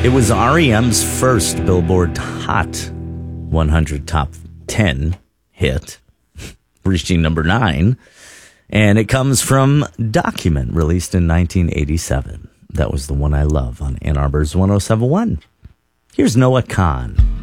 It was REM's first Billboard Hot 100 Top 10 hit, reaching number 9. And it comes from Document, released in 1987. That was the one I love on Ann Arbor's 107.1. Here's Noah Kahan.